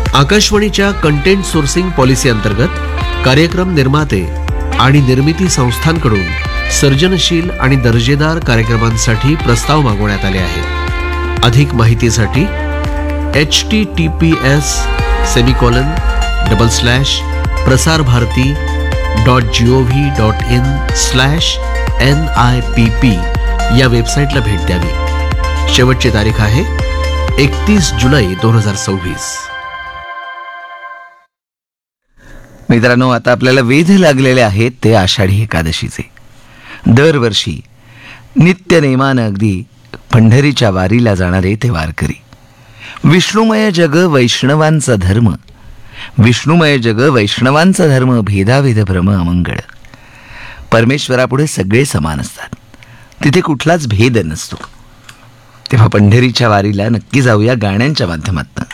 आकाशवाणीच्या content sourcing policy अंतर्गत कार्यक्रम निर्माते आणि निर्मिती संस्थांकडून सर्जनशील आणि दर्जेदार कार्यक्रमांसाठी प्रस्ताव मागवण्यात आले आहेत. अधिक माहितीसाठी https://prasarbharati.gov.in/NIPP या वेबसाईटला भेट द्यावी. शेवटची तारीख आहे 31 जुलै 2026. मित्रांनो, आता आपल्याला वेध लागलेले आहेत ते आषाढी एकादशीचे. दरवर्षी नित्य नेमानं अगदी पंढरीच्या वारीला जाणारे ते वारकरी. विष्णुमय जग वैष्णवांचा धर्म, विष्णुमय जग वैष्णवांचा धर्म, भेदाभेद भ्रम अमंगळ. परमेश्वरापुढे सगळे समान असतात, तिथे कुठलाच भेद नसतो. तेव्हा पंढरीच्या वारीला नक्की जाऊया गाण्यांच्या माध्यमातून.